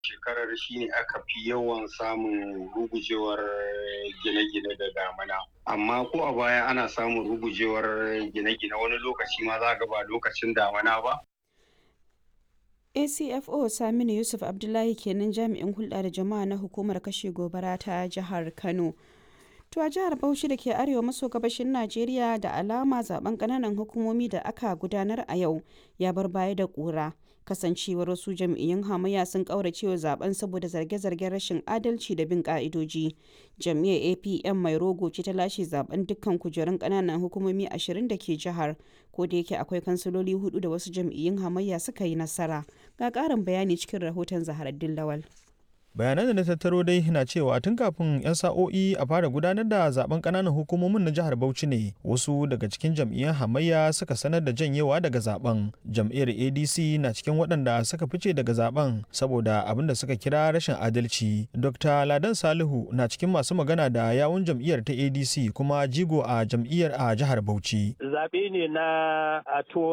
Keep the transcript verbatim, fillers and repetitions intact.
shekarar shine aka fi yawan samun rugujewar gine-gine da damana. Amma ko a baya ana samun rugujewar gine-gine wani lokaci ma za ga ba lokacin damana ba. A C F O Saminu Yusuf Abdullahi kenan jami'in hulɗa da jama'a na hukumar kashe gobara ta jihar Kano. To a jihar Bauchi da ke arewa maso gabashin Najeriya da alama zaben ƙananan hukumomi da aka gudanar a yau ya bar baya da ƙura. Kasancewar wasu jam'iyyun hamayya sun ƙauracewa zaben saboda zarge-zargen rashin adalci da bin ƙa'idoji. Jam'iyyar A P M mai rogo ce ta lashe zaben dukkan kujerun ƙananan hukumomi ashirin da ke jihar, ko da yake akwai kansiloli hudu da wasu jam'iyyun hamayya suka yi nasara. Ga ƙarin bayani cikin rahoton Zaharaddin Lawal. Bayanan da na tattaro dai na cewa tun kafin 'yan sa'o'i a fara gudanar da zaben kananan hukumomin na jihar Bauchi ne wasu daga cikin jam'iyyar hamayya suka sanar da janyewa daga zaben. Jam'iyyar A D C na cikin waɗanda suka fice daga zaben saboda abin da suka kira rashin adalci. Dokta Ladan Salihu na cikin masu magana da yawun jam'iyyar ta A D C kuma jigo a jam'iyyar a jihar Bauchi. Zaɓe ne na